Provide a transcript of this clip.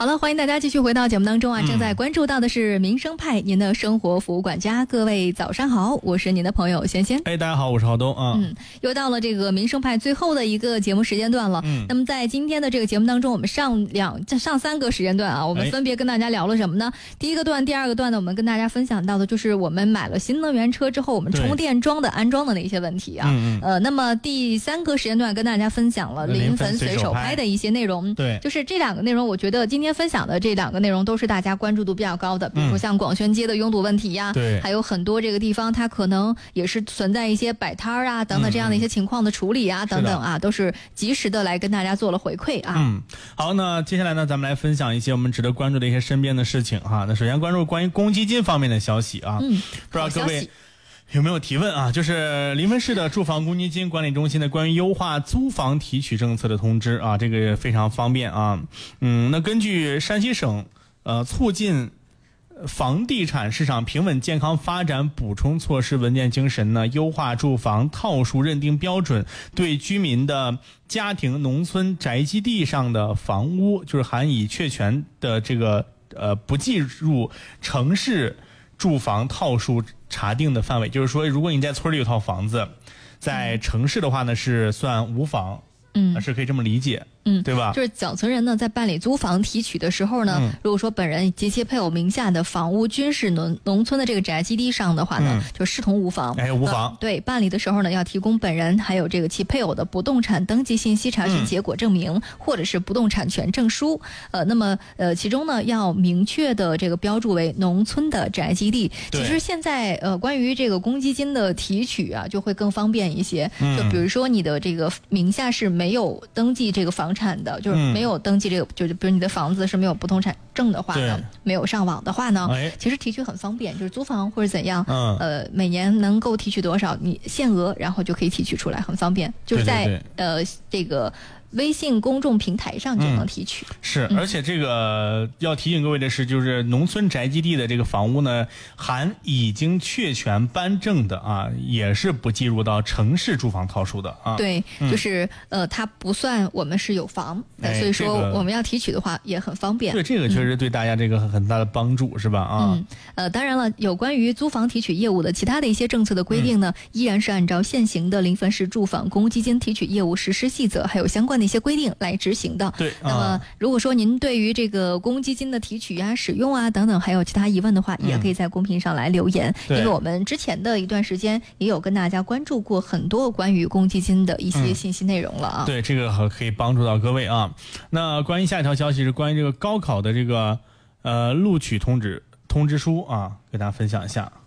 好了，欢迎大家继续回到节目当中啊！正在关注到的是民生派，您的生活服务管家。各位早上好，我是您的朋友仙仙。 大家好，我是浩东啊。 又到了这个民生派最后的一个节目时间段了。那么在今天的这个节目当中，我们上3个时间段啊，我们分别跟大家聊了什么呢？第一个段、第二个段呢，我们跟大家分享到的就是我们买了新能源车之后，我们充电桩的安装的那些问题啊。那么第3个时间段跟大家分享了临汾随手拍的一些内容。 对， 就是这2个内容，我觉得今天分享的这2个内容都是大家关注度比较高的，比如说像广宣街的拥堵问题呀， 对， 还有很多这个地方它可能也是存在一些摆摊啊等等这样的一些情况的处理啊等等啊，都是及时的来跟大家做了回馈啊。 好，那接下来呢，咱们来分享一些我们值得关注的一些身边的事情哈。那首先关注关于公积金方面的消息啊，不知道各位有没有提问啊？就是临汾市的住房公积金管理中心的关于优化租房提取政策的通知啊，这个非常方便啊。那根据山西省促进房地产市场平稳健康发展补充措施文件精神呢，优化住房套数认定标准，对居民的家庭农村宅基地上的房屋，就是含已确权的这个不计入城市住房套数查定的范围。就是说，如果你在村里有套房子，在城市的话呢是算无房，是可以这么理解。对吧？ 就是缴存人呢，在办理租房提取的时候呢，如果说本人及其配偶名下的房屋均是农村的这个宅基地上的话呢，就视同无房。 无房。 对，办理的时候呢，要提供本人还有这个其配偶的不动产登记信息查询结果证明，或者是不动产权证书。那么其中呢，要明确的这个标注为农村的宅基地。其实现在关于这个公积金的提取啊，就会更方便一些。就比如说你的这个名下是没有登记这个房产的，就是没有登记这个，就是比如你的房子是没有不动产证的话呢，没有上网的话呢，其实提取很方便，就是租房或者怎样，每年能够提取多少，你限额，然后就可以提取出来，很方便，就是在这个微信公众平台上就能提取。 是，而且这个要提醒各位的是，就是农村宅基地的这个房屋呢，含已经确权颁证的啊，也是不计入到城市住房套数的啊。 对，就是它不算我们是有房，所以说我们要提取的话也很方便。 对，这个确实对大家这个很大的帮助，是吧？啊， 当然了，有关于租房提取业务的其他的一些政策的规定呢，依然是按照现行的临汾市住房公积金提取业务实施细则还有相关的一些规定来执行的。 对， 那么如果说您对于这个公积金的提取啊、使用啊等等还有其他疑问的话，也可以在公屏上来留言，因为我们之前的一段时间也有跟大家关注过很多关于公积金的一些信息内容了啊。 对，这个可以帮助到各位啊。那关于下一条消息是关于这个高考的这个录取通知书啊，给大家分享一下。